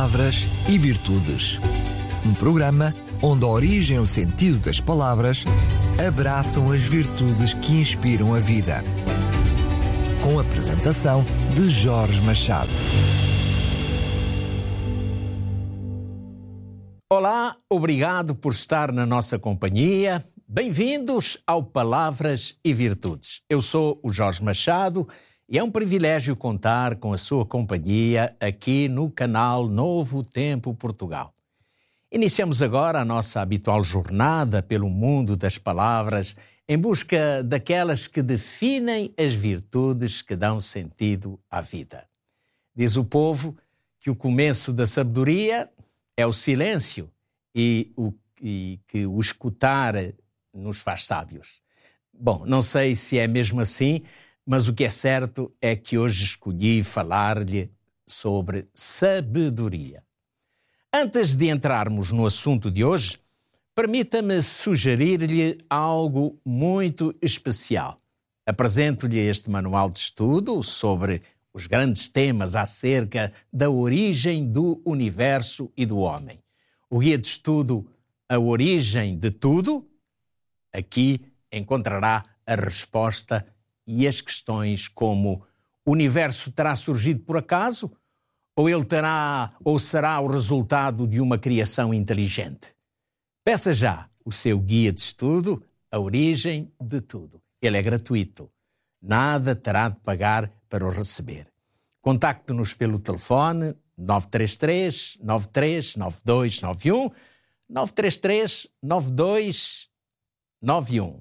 Palavras e Virtudes. Um programa onde a origem e o sentido das palavras abraçam as virtudes que inspiram a vida. Com a apresentação de Jorge Machado. Olá, obrigado por estar na nossa companhia. Bem-vindos ao Palavras e Virtudes. Eu sou o Jorge Machado e é um privilégio contar com a sua companhia aqui no canal Novo Tempo Portugal. Iniciamos agora a nossa habitual jornada pelo mundo das palavras em busca daquelas que definem as virtudes que dão sentido à vida. Diz o povo que o começo da sabedoria é o silêncio e que o escutar nos faz sábios. Bom, não sei se é mesmo assim, mas o que é certo é que hoje escolhi falar-lhe sobre sabedoria. Antes de entrarmos no assunto de hoje, permita-me sugerir-lhe algo muito especial. Apresento-lhe este manual de estudo sobre os grandes temas acerca da origem do universo e do homem. O guia de estudo A Origem de Tudo. Aqui encontrará a resposta e as questões como: o universo terá surgido por acaso? Ou ele será o resultado de uma criação inteligente? Peça já o seu guia de estudo A Origem de Tudo. Ele é gratuito. Nada terá de pagar para o receber. Contacte-nos pelo telefone 933 93 9291 933 9291.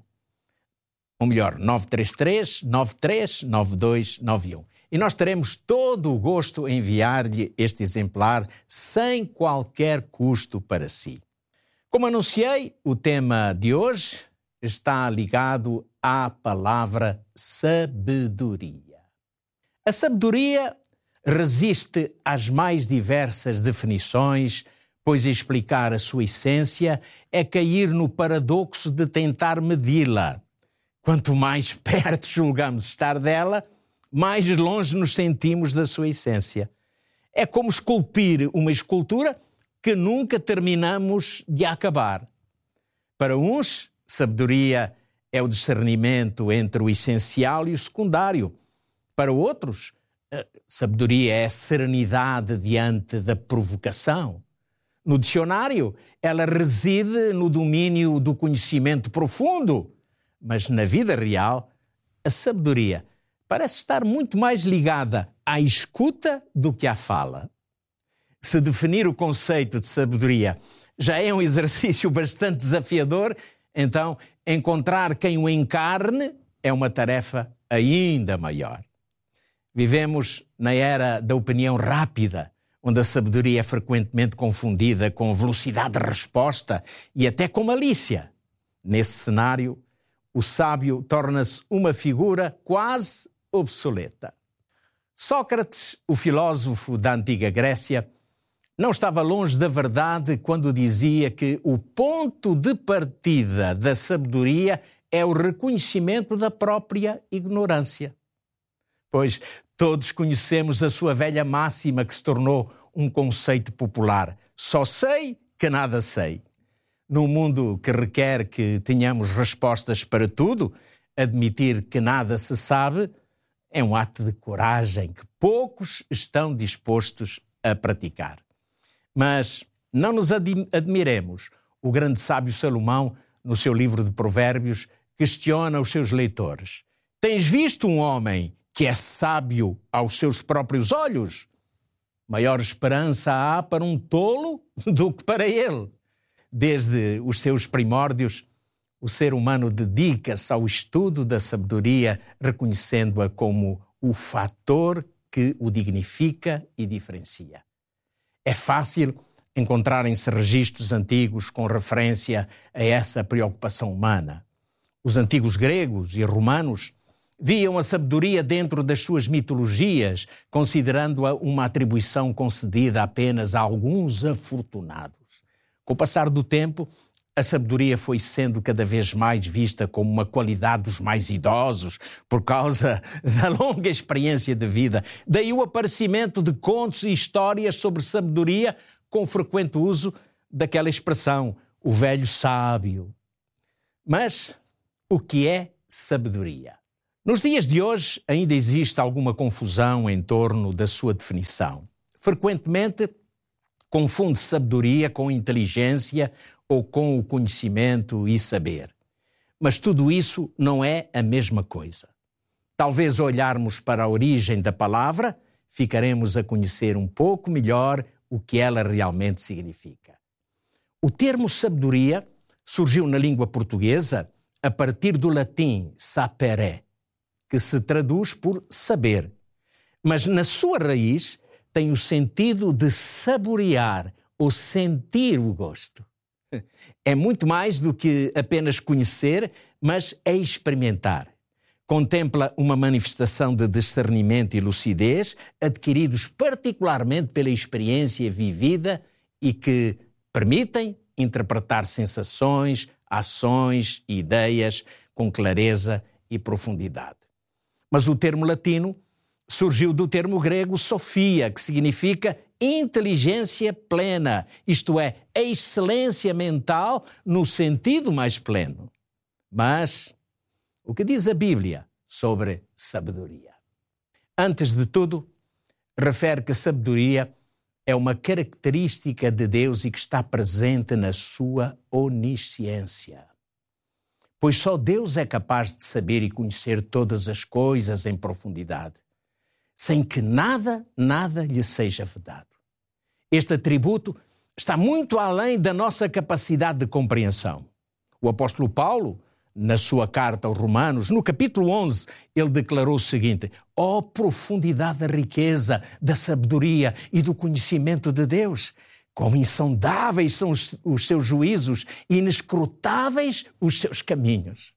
Ou melhor, 933 93 9291. E nós teremos todo o gosto em enviar-lhe este exemplar sem qualquer custo para si. Como anunciei, o tema de hoje está ligado à palavra sabedoria. A sabedoria resiste às mais diversas definições, pois explicar a sua essência é cair no paradoxo de tentar medi-la. Quanto mais perto julgamos estar dela, mais longe nos sentimos da sua essência. É como esculpir uma escultura que nunca terminamos de acabar. Para uns, sabedoria é o discernimento entre o essencial e o secundário. Para outros, sabedoria é a serenidade diante da provocação. No dicionário, ela reside no domínio do conhecimento profundo. Mas na vida real, a sabedoria parece estar muito mais ligada à escuta do que à fala. Se definir o conceito de sabedoria já é um exercício bastante desafiador, então encontrar quem o encarne é uma tarefa ainda maior. Vivemos na era da opinião rápida, onde a sabedoria é frequentemente confundida com velocidade de resposta e até com malícia. Nesse cenário, o sábio torna-se uma figura quase obsoleta. Sócrates, o filósofo da antiga Grécia, não estava longe da verdade quando dizia que o ponto de partida da sabedoria é o reconhecimento da própria ignorância. Pois todos conhecemos a sua velha máxima que se tornou um conceito popular: só sei que nada sei. Num mundo que requer que tenhamos respostas para tudo, admitir que nada se sabe é um ato de coragem que poucos estão dispostos a praticar. Mas não nos admiremos. O grande sábio Salomão, no seu livro de Provérbios, questiona os seus leitores: tens visto um homem que é sábio aos seus próprios olhos? Maior esperança há para um tolo do que para ele. Desde os seus primórdios, o ser humano dedica-se ao estudo da sabedoria, reconhecendo-a como o fator que o dignifica e diferencia. É fácil encontrarem-se registros antigos com referência a essa preocupação humana. Os antigos gregos e romanos viam a sabedoria dentro das suas mitologias, considerando-a uma atribuição concedida apenas a alguns afortunados. Com o passar do tempo, a sabedoria foi sendo cada vez mais vista como uma qualidade dos mais idosos por causa da longa experiência de vida. Daí o aparecimento de contos e histórias sobre sabedoria com frequente uso daquela expressão, o velho sábio. Mas o que é sabedoria? Nos dias de hoje ainda existe alguma confusão em torno da sua definição. Frequentemente confunde sabedoria com inteligência ou com o conhecimento e saber. Mas tudo isso não é a mesma coisa. Talvez olharmos para a origem da palavra, ficaremos a conhecer um pouco melhor o que ela realmente significa. O termo sabedoria surgiu na língua portuguesa a partir do latim sapere, que se traduz por saber, mas na sua raiz tem o sentido de saborear ou sentir o gosto. É muito mais do que apenas conhecer, mas é experimentar. Contempla uma manifestação de discernimento e lucidez adquiridos particularmente pela experiência vivida e que permitem interpretar sensações, ações e ideias com clareza e profundidade. Mas o termo latino surgiu do termo grego sofia, que significa inteligência plena, isto é, a excelência mental no sentido mais pleno. Mas o que diz a Bíblia sobre sabedoria? Antes de tudo, refere que sabedoria é uma característica de Deus e que está presente na sua onisciência. Pois só Deus é capaz de saber e conhecer todas as coisas em profundidade, sem que nada lhe seja vedado. Este atributo está muito além da nossa capacidade de compreensão. O apóstolo Paulo, na sua carta aos Romanos, no capítulo 11, ele declarou o seguinte: ó profundidade da riqueza, da sabedoria e do conhecimento de Deus! Quão insondáveis são os seus juízos e inescrutáveis os seus caminhos.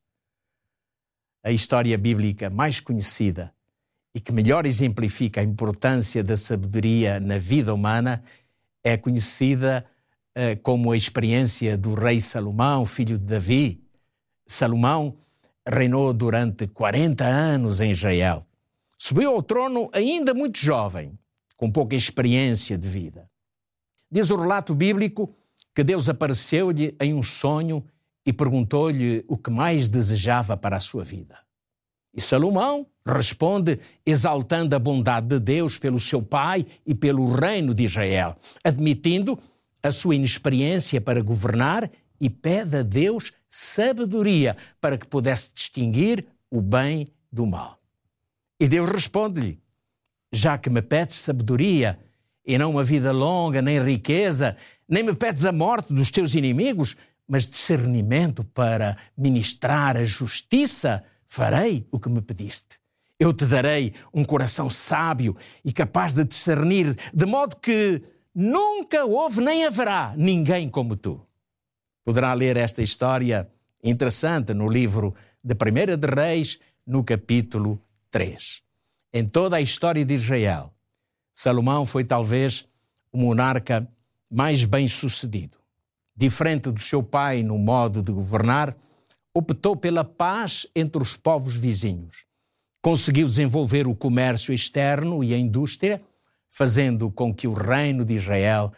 A história bíblica mais conhecida e que melhor exemplifica a importância da sabedoria na vida humana é conhecida como a experiência do rei Salomão, filho de Davi. Salomão reinou durante 40 anos em Israel. Subiu ao trono ainda muito jovem, com pouca experiência de vida. Diz o relato bíblico que Deus apareceu-lhe em um sonho e perguntou-lhe o que mais desejava para a sua vida. E Salomão responde exaltando a bondade de Deus pelo seu pai e pelo reino de Israel, admitindo a sua inexperiência para governar e pede a Deus sabedoria para que pudesse distinguir o bem do mal. E Deus responde-lhe: já que me pedes sabedoria e não uma vida longa, nem riqueza, nem me pedes a morte dos teus inimigos, mas discernimento para ministrar a justiça, farei o que me pediste. Eu te darei um coração sábio e capaz de discernir, de modo que nunca houve nem haverá ninguém como tu. Poderá ler esta história interessante no livro de 1 de Reis, no capítulo 3. Em toda a história de Israel, Salomão foi talvez o monarca mais bem-sucedido. Diferente do seu pai no modo de governar, optou pela paz entre os povos vizinhos. Conseguiu desenvolver o comércio externo e a indústria, fazendo com que o reino de Israel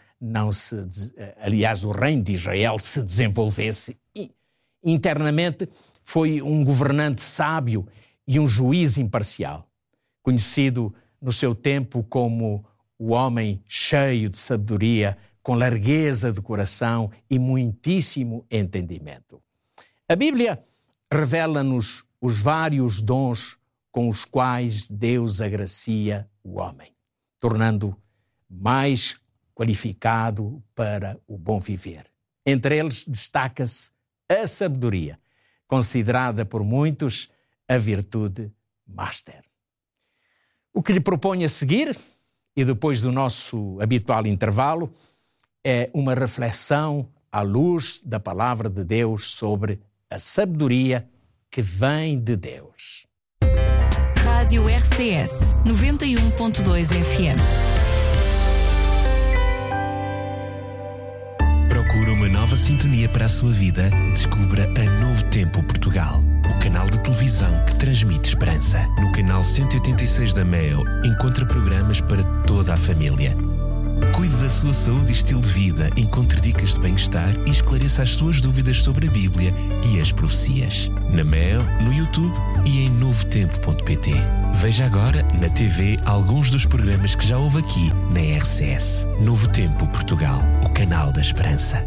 o reino de Israel se desenvolvesse. Internamente, foi um governante sábio e um juiz imparcial, conhecido no seu tempo como o homem cheio de sabedoria, com largueza de coração e muitíssimo entendimento. A Bíblia revela-nos os vários dons com os quais Deus agracia o homem, tornando mais qualificado para o bom viver. Entre eles destaca-se a sabedoria, considerada por muitos a virtude master. O que lhe proponho a seguir, e depois do nosso habitual intervalo, é uma reflexão à luz da palavra de Deus sobre a sabedoria que vem de Deus. Rádio RCS 91.2 FM. Procura uma nova sintonia para a sua vida, descubra a Novo Tempo Portugal, o canal de televisão que transmite esperança. No canal 186 da MEO, encontra programas para toda a família. Cuide da sua saúde e estilo de vida, encontre dicas de bem-estar e esclareça as suas dúvidas sobre a Bíblia e as profecias. Na MEO, no YouTube e em novotempo.pt. Veja agora na TV alguns dos programas que já houve aqui na RCS. Novo Tempo Portugal, o canal da esperança.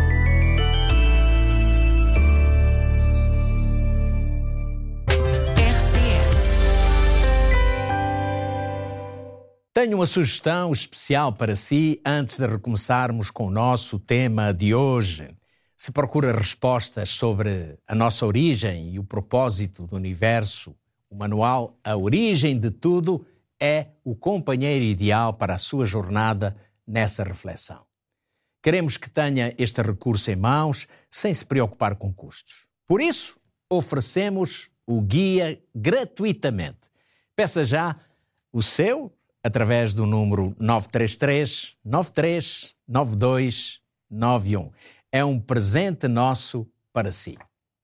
Tenho uma sugestão especial para si antes de recomeçarmos com o nosso tema de hoje. Se procura respostas sobre a nossa origem e o propósito do universo, o manual A Origem de Tudo é o companheiro ideal para a sua jornada nessa reflexão. Queremos que tenha este recurso em mãos sem se preocupar com custos. Por isso, oferecemos o guia gratuitamente. Peça já o seu através do número 933 93 92 91. É um presente nosso para si.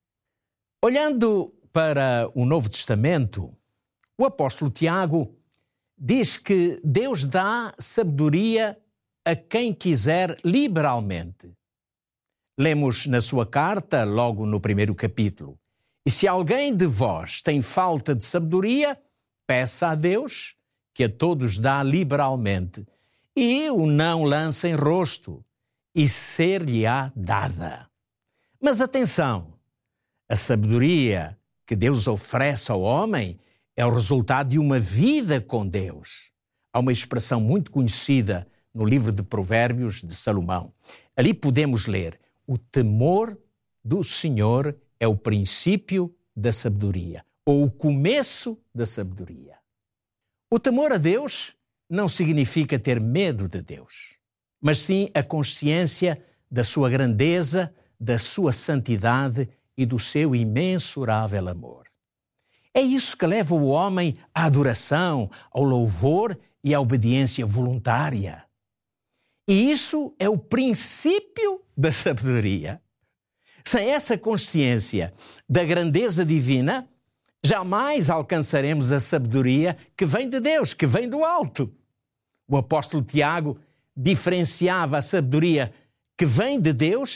Olhando para o Novo Testamento, o apóstolo Tiago diz que Deus dá sabedoria a quem quiser liberalmente. Lemos na sua carta, logo no primeiro capítulo: e se alguém de vós tem falta de sabedoria, peça a Deus, que a todos dá liberalmente, e o não lança em rosto, e ser-lhe-á dada. Mas atenção, a sabedoria que Deus oferece ao homem é o resultado de uma vida com Deus. Há uma expressão muito conhecida no livro de Provérbios de Salomão. Ali podemos ler: o temor do Senhor é o princípio da sabedoria, ou o começo da sabedoria. O temor a Deus não significa ter medo de Deus, mas sim a consciência da sua grandeza, da sua santidade e do seu imensurável amor. É isso que leva o homem à adoração, ao louvor e à obediência voluntária. E isso é o princípio da sabedoria. Sem essa consciência da grandeza divina, jamais alcançaremos a sabedoria que vem de Deus, que vem do alto. O apóstolo Tiago diferenciava a sabedoria que vem de Deus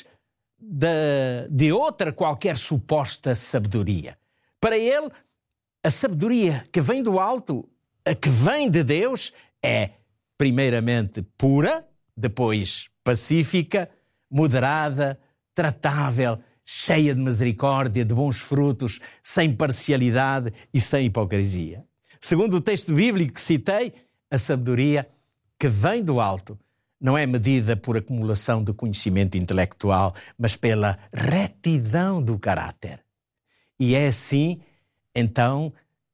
de outra qualquer suposta sabedoria. Para ele, a sabedoria que vem do alto, a que vem de Deus, é primeiramente pura, depois pacífica, moderada, tratável, cheia de misericórdia, de bons frutos, sem parcialidade e sem hipocrisia. Segundo o texto bíblico que citei, a sabedoria que vem do alto não é medida por acumulação de conhecimento intelectual, mas pela retidão do caráter. E é assim, então,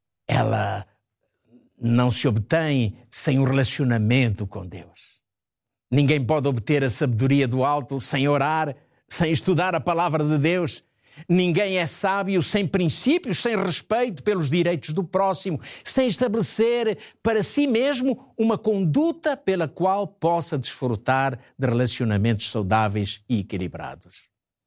ela não se obtém sem um relacionamento com Deus. Ninguém pode obter a sabedoria do alto sem orar, sem estudar a palavra de Deus. Ninguém é sábio sem princípios, sem respeito pelos direitos do próximo, sem estabelecer para si mesmo uma conduta pela qual possa desfrutar de relacionamentos saudáveis e equilibrados.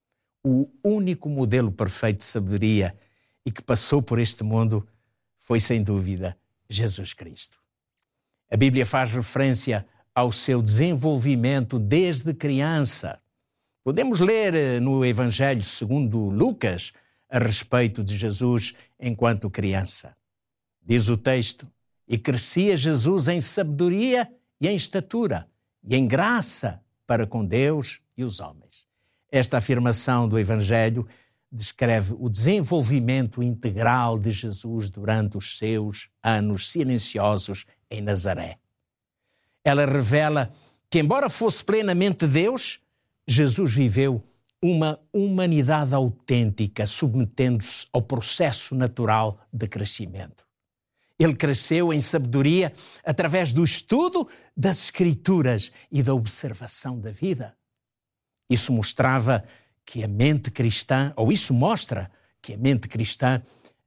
O único modelo perfeito de sabedoria e que passou por este mundo foi, sem dúvida, Jesus Cristo. A Bíblia faz referência ao seu desenvolvimento desde criança. Podemos ler no Evangelho segundo Lucas a respeito de Jesus enquanto criança. Diz o texto: e crescia Jesus em sabedoria e em estatura e em graça para com Deus e os homens. Esta afirmação do Evangelho descreve o desenvolvimento integral de Jesus durante os seus anos silenciosos em Nazaré. Ela revela que, embora fosse plenamente Deus, Jesus viveu uma humanidade autêntica, submetendo-se ao processo natural de crescimento. Ele cresceu em sabedoria através do estudo das Escrituras e da observação da vida. Isso mostrava que a mente cristã, ou isso mostra que a mente cristã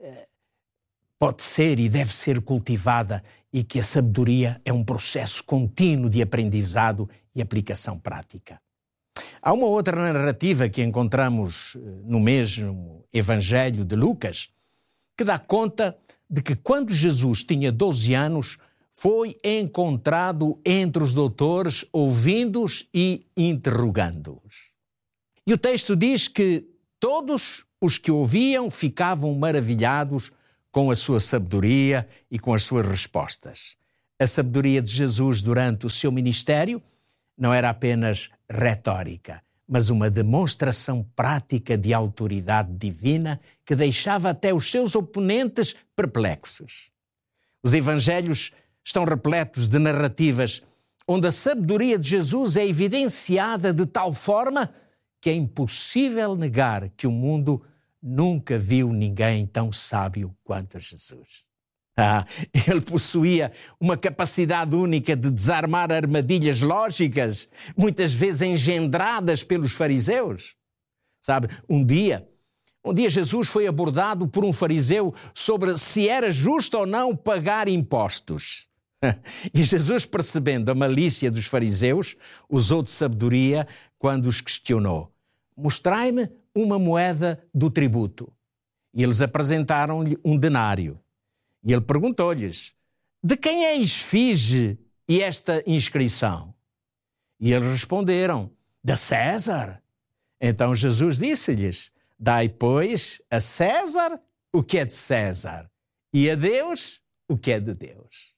pode ser e deve ser cultivada e que a sabedoria é um processo contínuo de aprendizado e aplicação prática. Há uma outra narrativa que encontramos no mesmo Evangelho de Lucas, que dá conta de que quando Jesus tinha 12 anos, foi encontrado entre os doutores, ouvindo-os e interrogando-os. E o texto diz que todos os que ouviam ficavam maravilhados com a sua sabedoria e com as suas respostas. A sabedoria de Jesus durante o seu ministério não era apenas retórica, mas uma demonstração prática de autoridade divina que deixava até os seus oponentes perplexos. Os evangelhos estão repletos de narrativas onde a sabedoria de Jesus é evidenciada de tal forma que é impossível negar que o mundo nunca viu ninguém tão sábio quanto Jesus. Ele possuía uma capacidade única de desarmar armadilhas lógicas, muitas vezes engendradas pelos fariseus. Sabe, um dia Jesus foi abordado por um fariseu sobre se era justo ou não pagar impostos. E Jesus, percebendo a malícia dos fariseus, usou de sabedoria quando os questionou. Mostrai-me uma moeda do tributo. E eles apresentaram-lhe um denário. E ele perguntou-lhes, de quem é a esfinge e esta inscrição? E eles responderam, de César. Então Jesus disse-lhes, dai, pois, a César o que é de César e a Deus o que é de Deus.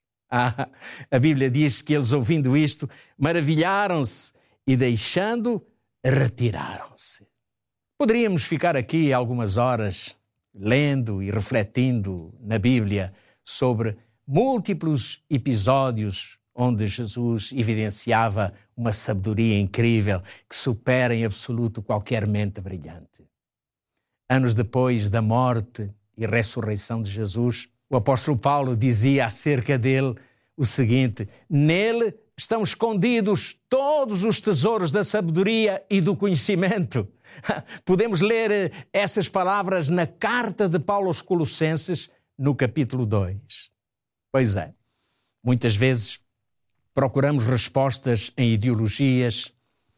A Bíblia diz que eles, ouvindo isto, maravilharam-se e, deixando, retiraram-se. Poderíamos ficar aqui algumas horas lendo e refletindo na Bíblia sobre múltiplos episódios onde Jesus evidenciava uma sabedoria incrível que supera em absoluto qualquer mente brilhante. Anos depois da morte e ressurreição de Jesus, o apóstolo Paulo dizia acerca dele o seguinte, nele estão escondidos todos os tesouros da sabedoria e do conhecimento. Podemos ler essas palavras na carta de Paulo aos Colossenses, no capítulo 2. Pois é, muitas vezes procuramos respostas em ideologias,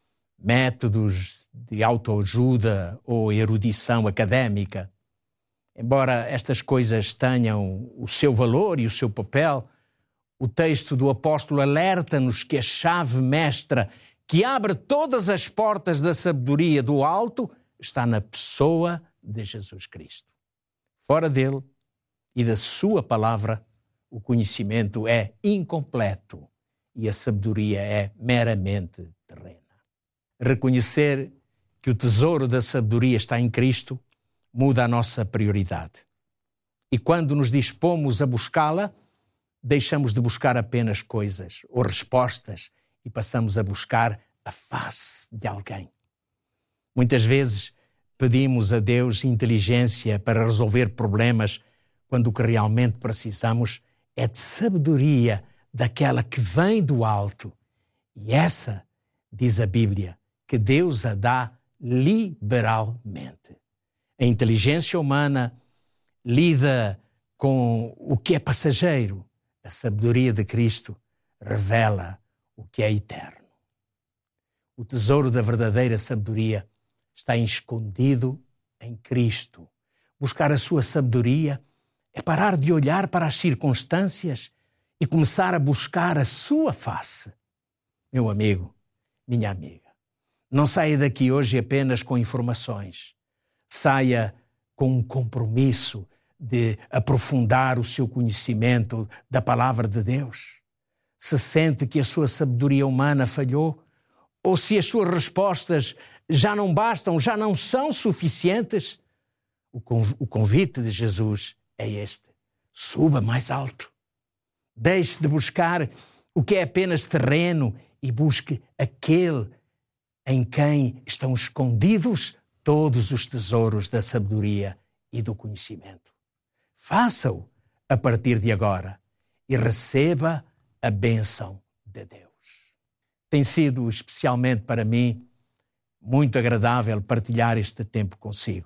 métodos de autoajuda ou erudição académica. Embora estas coisas tenham o seu valor e o seu papel, o texto do apóstolo alerta-nos que a chave mestra que abre todas as portas da sabedoria do alto está na pessoa de Jesus Cristo. Fora dele e da sua palavra, o conhecimento é incompleto e a sabedoria é meramente terrena. Reconhecer que o tesouro da sabedoria está em Cristo muda a nossa prioridade. E quando nos dispomos a buscá-la, deixamos de buscar apenas coisas ou respostas e passamos a buscar a face de alguém. Muitas vezes pedimos a Deus inteligência para resolver problemas quando o que realmente precisamos é de sabedoria daquela que vem do alto. E essa, diz a Bíblia, que Deus a dá liberalmente. A inteligência humana lida com o que é passageiro. A sabedoria de Cristo revela o que é eterno. O tesouro da verdadeira sabedoria está escondido em Cristo. Buscar a sua sabedoria é parar de olhar para as circunstâncias e começar a buscar a sua face. Meu amigo, minha amiga, não saia daqui hoje apenas com informações. Saia com um compromisso de aprofundar o seu conhecimento da palavra de Deus. Se sente que a sua sabedoria humana falhou, ou se as suas respostas já não bastam, já não são suficientes, o convite de Jesus é este. Suba mais alto. Deixe de buscar o que é apenas terreno e busque aquele em quem estão escondidos todos os tesouros da sabedoria e do conhecimento. Faça-o a partir de agora e receba a bênção de Deus. Tem sido especialmente para mim muito agradável partilhar este tempo consigo.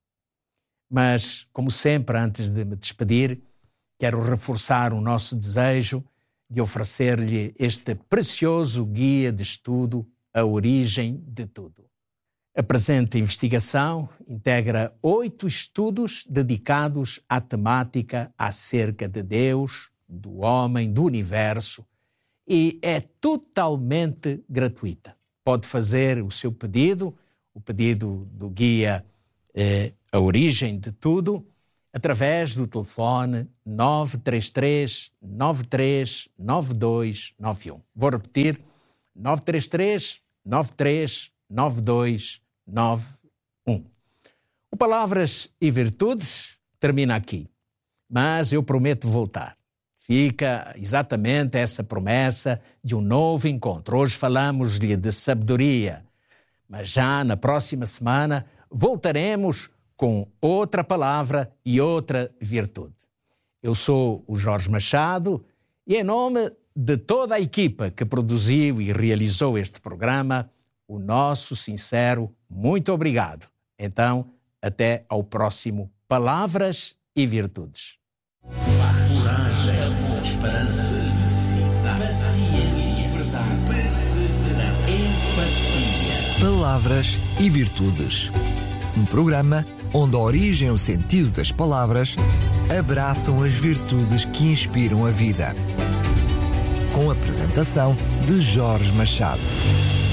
Mas, como sempre, antes de me despedir, quero reforçar o nosso desejo de oferecer-lhe este precioso guia de estudo a origem de tudo. A presente investigação integra 8 estudos dedicados à temática acerca de Deus, do homem, do universo, e é totalmente gratuita. Pode fazer o seu pedido, o pedido do guia A Origem de Tudo, através do telefone 933 93 92 91. Vou repetir, 933 93 92 91. O Palavras e Virtudes termina aqui, mas eu prometo voltar. Fica exatamente essa promessa de um novo encontro. Hoje falamos-lhe de sabedoria, mas já na próxima semana voltaremos com outra palavra e outra virtude. Eu sou o Jorge Machado e, em nome de toda a equipa que produziu e realizou este programa, o nosso sincero muito obrigado. Então, até ao próximo Palavras e Virtudes. Coragem, esperança, paciência, verdade, perseverança, empatia. Palavras e Virtudes. Um programa onde a origem e o sentido das palavras abraçam as virtudes que inspiram a vida. Com a apresentação de Jorge Machado.